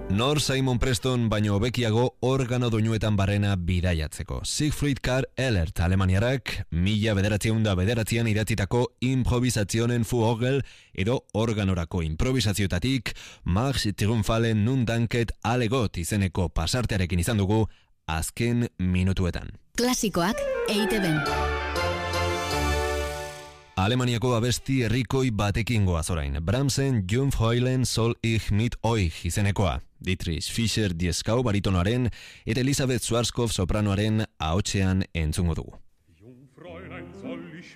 Nor Simon Preston baino hobekiago organo doinuetan barrena bidaiatzeko. Siegfried Karl Ehlert Alemaniarak 1909 idatzitako Improvisazionen Vogel edo organorako improvisazioetatik Marsch Triumphalen nun danket alegot izeneko pasartearekin izan dugu azken minutuetan. Klasikoak EITB-n. Alemaniako abesti herrikoi batekin goaz orain. Brahmsen Jungfräulein soll ich mit euch izenekoa. Dietrich Fischer Dieskau baritonoaren eta Elisabeth Schwarzkopf sopranoaren ahotsean entzungo dugu.